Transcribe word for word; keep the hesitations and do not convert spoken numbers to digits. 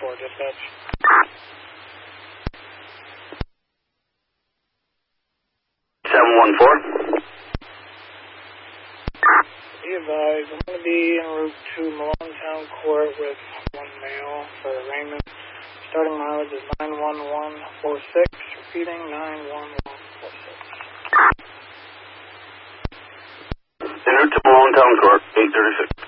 four, dispatch. seven one four. Be advised, I'm going to be en route to Malonetown Court with one male for arraignment. Starting mileage is nine one one four six, repeating nine one one four six. En route to Malonetown Court, eight thirty-six.